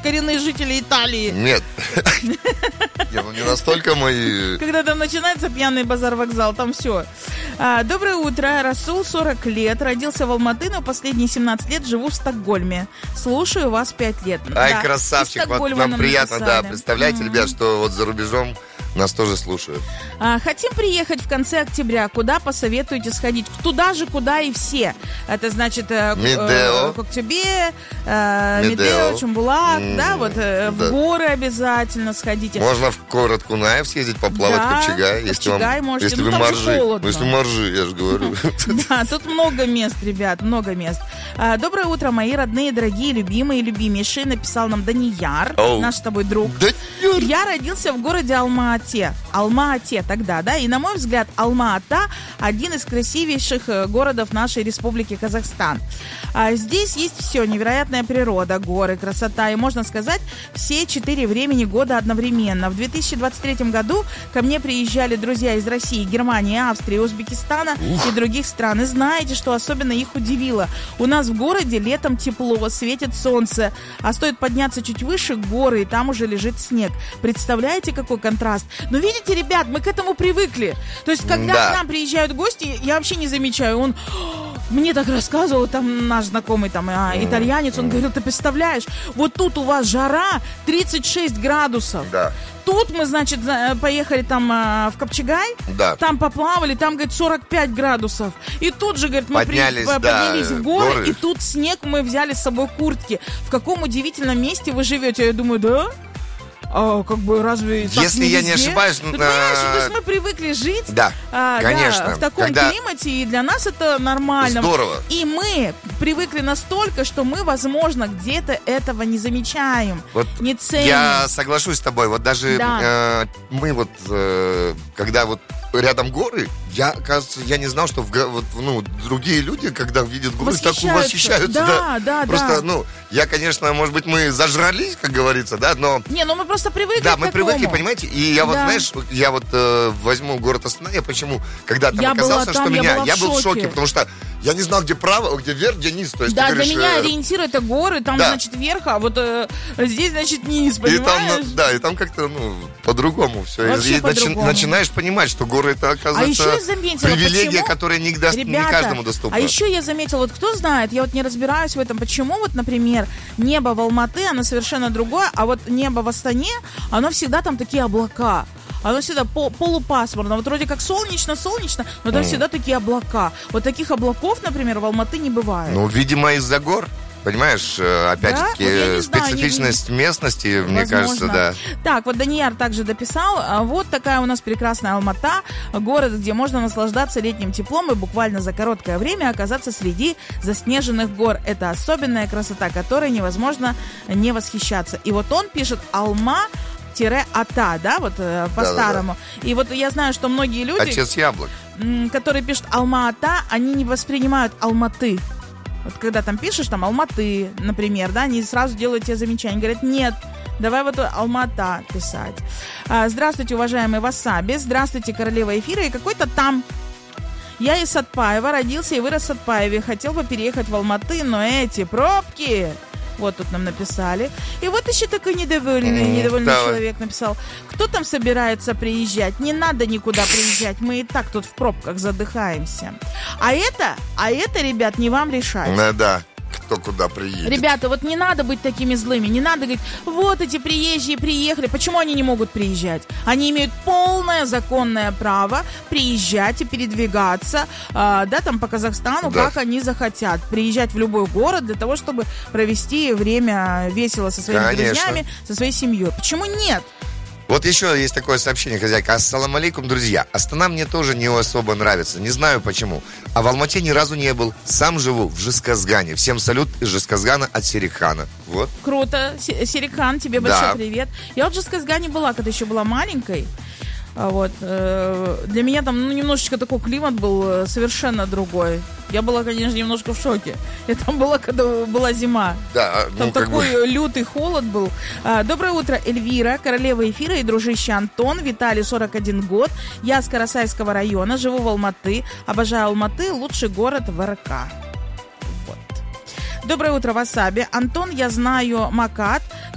коренные жители Италии. Нет. Не настолько мы... Когда там начинается пьяный базар-вокзал, там все. Доброе утро. Расул, 40 лет. Родился в Алматы, но последние 17 лет живу в Стокгольме. Слушаю вас 5 лет. Ай, да, красавчик. Вот нам приятно, написали. Да. Представляете, ребят, что вот за рубежом нас тоже слушают. Хотим приехать в конце октября. Куда посоветуете сходить? Туда же, куда и все. Это значит Коктебе, Медео, Чумбулак, да, вот в горы обязательно сходите. Можно в город Кунаев съездить, поплавать, да, Копчегай, если вы моржи, я же говорю. Да, тут много мест, ребят, много мест. Доброе утро, мои родные, дорогие, любимые, любимейшие. Написал нам Данияр, наш с тобой друг. Я родился в городе Алма-Ате тогда, да, и на мой взгляд Алма-Ата один из красивейших городов нашей республики Казахстан. Здесь есть все, невероятная природа, горы, красота, и можно сказать, все 4 времени года одновременно. В 2023 году ко мне приезжали друзья из России, Германии, Австрии, Узбекистана и других стран. И знаете, что особенно их удивило? У нас в городе летом тепло, светит солнце, а стоит подняться чуть выше горы, и там уже лежит снег. Представляете, какой контраст? Но видите, ребят, мы к этому привыкли. То есть, когда к нам приезжают гости, я вообще не замечаю. Он мне так рассказывал, там наш знакомый там итальянец, он говорил, ты представляешь, вот тут у вас жара 36 градусов. Да. Тут мы, значит, поехали там в Копчегай, там поплавали, там, говорит, 45 градусов. И тут же, говорит, мы поднялись в горы, и тут снег мы взяли с собой куртки. В каком удивительном месте вы живете? Я думаю, да? Как бы разве так если я не ошибаюсь, ты понимаешь, то есть мы привыкли жить конечно, в таком климате, и для нас это нормально. Здорово. И мы привыкли настолько, что мы, возможно, где-то этого не замечаем, вот не ценим. Я соглашусь с тобой. Вот даже мы вот, когда вот рядом горы, я не знал, что другие люди, когда видят горы, так восхищаются. Да. Просто, я, конечно, может быть, мы зажрались, как говорится, да, но... мы просто привыкли к мы привыкли, понимаете, и я вот, знаешь, я вот возьму город Астана, я почему, когда там оказался, что я был в шоке, потому что я не знал, где право, где вверх, где низ. То есть, да, говоришь, для меня ориентир это горы, там, значит, вверх, а вот здесь, значит, низ, понимаешь? И там как-то, по-другому все. Вообще и по-другому. Начинаешь понимать, что горы это, оказывается, привилегия, которая не каждому доступна. А еще я заметила, вот кто знает, я вот не разбираюсь в этом, почему вот, например, небо в Алматы, оно совершенно другое, а вот небо в Астане, оно всегда там такие облака. Оно всегда полупасмурно. Вот вроде как солнечно, но там всегда такие облака. Вот таких облаков, например, в Алматы не бывает. Видимо, из-за гор. Понимаешь, опять-таки, специфичность местности, мне кажется, да. Так, вот Данияр также дописал. Вот такая у нас прекрасная Алмата, город, где можно наслаждаться летним теплом и буквально за короткое время оказаться среди заснеженных гор. Это особенная красота, которой невозможно не восхищаться. И вот он пишет Алма-Ата, да, вот по-старому. Да. И вот я знаю, что многие люди, отец яблок, которые пишут Алма-Ата, они не воспринимают Алматы. Вот когда там пишешь, там Алматы, например, да, они сразу делают тебе замечания. Говорят, нет, давай вот Алма-Ата писать. Здравствуйте, уважаемый Васаби. Здравствуйте, королева эфира. И какой-то там... Я из Сатпаева, родился и вырос в Сатпаеве. Хотел бы переехать в Алматы, но эти пробки... Вот тут нам написали. И вот еще такой недовольный человек написал. Кто там собирается приезжать? Не надо никуда приезжать. Мы и так тут в пробках задыхаемся. А это, ребят, не вам решать. Да. Кто куда приедет. Ребята, вот не надо быть такими злыми. Не надо говорить, вот эти приезжие приехали. Почему они не могут приезжать? Они имеют полное законное право приезжать и передвигаться, там по Казахстану, как они захотят. Приезжать в любой город для того, чтобы провести время весело со своими друзьями, со своей семьей. Почему нет? Вот еще есть такое сообщение, хозяйка. Ассаламу алейкум, друзья. Астана мне тоже не особо нравится. Не знаю почему. А в Алмате ни разу не был. Сам живу в Жезказгане. Всем салют из Жезказгана от Серикхана. Вот. Круто. Серикхан, тебе большой привет. Я вот в Жезказгане была, когда еще была маленькой. Вот. Для меня там немножечко такой климат был совершенно другой. Я была, конечно, немножко в шоке. Я там была, когда была зима. Да, там такой лютый холод был. Доброе утро, Эльвира, королева эфира и дружище Антон. Виталий, 41 год. Я с Карасайского района, живу в Алматы. Обожаю Алматы, лучший город в РК. Вот. Доброе утро, Васаби. Антон, я знаю Макат.